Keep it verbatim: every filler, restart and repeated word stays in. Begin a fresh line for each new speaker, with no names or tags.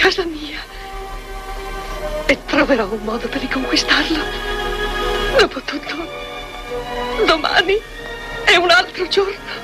casa mia e troverò un modo per riconquistarlo. Dopotutto, domani è un altro giorno.